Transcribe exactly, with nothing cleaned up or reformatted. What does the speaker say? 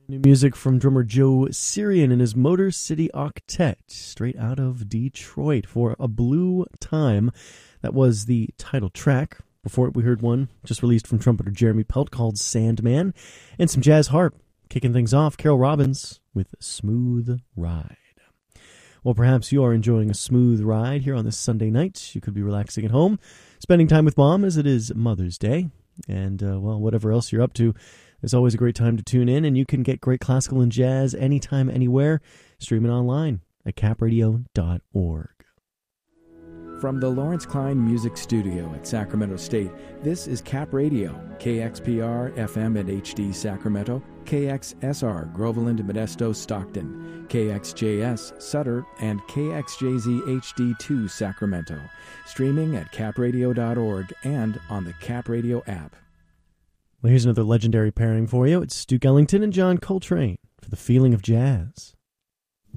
New music from drummer Joe Syrian and his Motor City Octet, straight out of Detroit, for A Blue Time. That was the title track. Before it, we heard one just released from trumpeter Jeremy Pelt called Sandman, and some jazz harp. Kicking things off, Carol Robbins with Smooth Ride. Well, perhaps you are enjoying a smooth ride here on this Sunday night. You could be relaxing at home, spending time with Mom as it is Mother's Day, and, uh, well, whatever else you're up to. It's always a great time to tune in, and you can get great classical and jazz anytime, anywhere, streaming online at cap radio dot org. From the Lawrence Klein Music Studio at Sacramento State, this is Cap Radio, K X P R F M at H D Sacramento, K X S R Groveland, Modesto, Stockton, K X J S Sutter, and K X J Z H D two Sacramento. Streaming at cap radio dot org and on the Cap Radio app. Well, here's another legendary pairing for you. It's Duke Ellington and John Coltrane for The Feeling of Jazz.